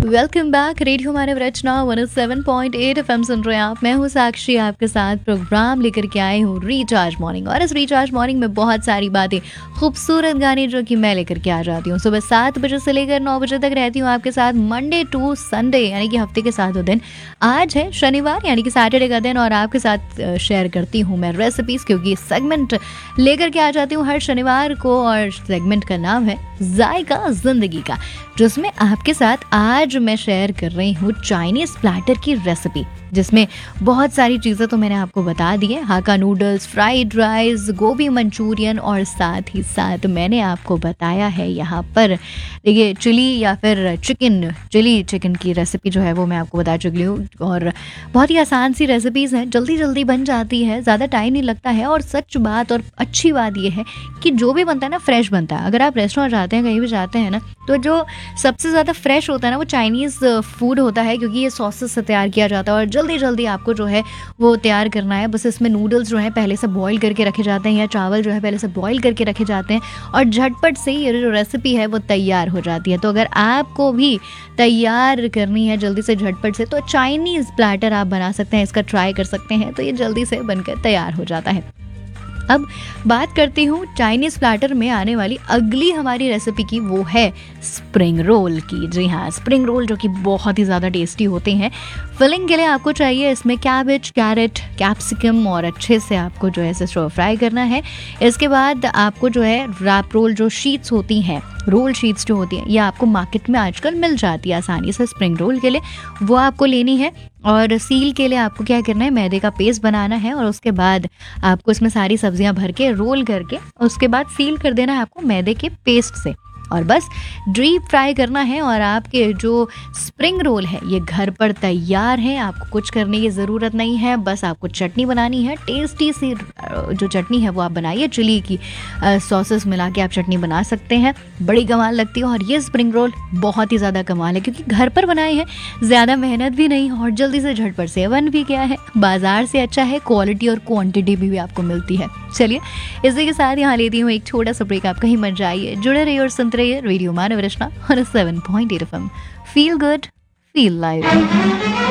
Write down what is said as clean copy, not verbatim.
Welcome back. Radio मानव रचना 107.8 FM सुन रहे हैं आप। मैं हूँ साक्षी, आपके साथ प्रोग्राम लेकर के आई हूँ रिचार्ज मॉर्निंग। और इस रिचार्ज मॉर्निंग में बहुत सारी बातें, खूबसूरत गाने जो कि मैं लेकर के आ जाती हूँ। सुबह 7 बजे से लेकर 9 बजे तक रहती हूँ आपके साथ, मंडे टू संडे, यानी कि हफ्ते के 7 दिन। आज है शनिवार यानी कि सैटरडे का दिन, और आपके साथ शेयर करती हूँ मैं रेसिपीज, क्योंकि सेगमेंट लेकर के आ जाती हूँ हर शनिवार को। और सेगमेंट का नाम है जायका जिंदगी का, जिसमें आपके साथ आज मैं शेयर कर रही हूँ चाइनीज प्लैटर की रेसिपी, जिसमें बहुत सारी चीज़ें तो मैंने आपको बता दी है। हाका नूडल्स, फ्राइड राइस, गोभी मंचूरियन, और साथ ही साथ मैंने आपको बताया है यहाँ पर देखिए चिली या फिर चिली चिकन की रेसिपी जो है वो मैं आपको बता चुकी हूँ। और बहुत ही आसान सी रेसिपीज़ हैं, जल्दी जल्दी बन जाती है, ज़्यादा टाइम नहीं लगता है। और सच बात और अच्छी बात यह है कि जो भी बनता है ना, फ्रेश बनता है। अगर आप रेस्टोरेंट जाते हैं, कहीं भी जाते हैं ना, तो जो सबसे ज़्यादा फ्रेश होता है ना, वो चाइनीज़ फूड होता है, क्योंकि ये सॉसेस से तैयार किया जाता है और जल्दी जल्दी आपको जो है वो तैयार करना है। बस इसमें नूडल्स जो है पहले से बॉईल करके रखे जाते हैं, या चावल जो है पहले से बॉईल करके रखे जाते हैं, और झटपट से ये जो रेसिपी है वो तैयार हो जाती है। तो अगर आपको भी तैयार करनी है जल्दी से झटपट से, तो चाइनीज़ प्लैटर आप बना सकते हैं, इसका ट्राई कर सकते हैं। तो ये जल्दी से बनकर तैयार हो जाता है। अब बात करती हूँ चाइनीज़ प्लैटर में आने वाली अगली हमारी रेसिपी की, वो है स्प्रिंग रोल की। जी हाँ, स्प्रिंग रोल जो कि बहुत ही ज़्यादा टेस्टी होते हैं। फिलिंग के लिए आपको चाहिए इसमें कैबेज, कैरेट, कैप्सिकम, और अच्छे से आपको जो है इसे स्टर फ्राई करना है। इसके बाद आपको जो है रैप रोल जो शीट्स होती हैं, रोल शीट्स जो होती हैं, ये आपको मार्केट में आजकल मिल जाती है आसानी से स्प्रिंग रोल के लिए, वो आपको लेनी है। और सील के लिए आपको क्या करना है, मैदे का पेस्ट बनाना है, और उसके बाद आपको इसमें सारी सब्जियां भर के रोल करके उसके बाद सील कर देना है आपको मैदे के पेस्ट से, और बस डीप फ्राई करना है। और आपके जो स्प्रिंग रोल है ये घर पर तैयार है, आपको कुछ करने की ज़रूरत नहीं है। बस आपको चटनी बनानी है, टेस्टी सी जो चटनी है वो आप बनाइए, चिली की सॉसेस मिला के आप चटनी बना सकते हैं, बड़ी कमाल लगती है। और ये स्प्रिंग रोल बहुत ही ज़्यादा कमाल है, क्योंकि घर पर बनाए हैं, ज़्यादा मेहनत भी नहीं, और जल्दी से झटपट से बन भी गया है। बाजार से अच्छा है, क्वालिटी और क्वांटिटी भी आपको मिलती है। चलिए इसी के साथ यहाँ लेती हूँ एक छोटा सा ब्रेक। आप कहीं मत जाइए, जुड़े रहिए और सुनते रहिए रेडियो मानव रचना 107.8 FM। Feel good, feel live.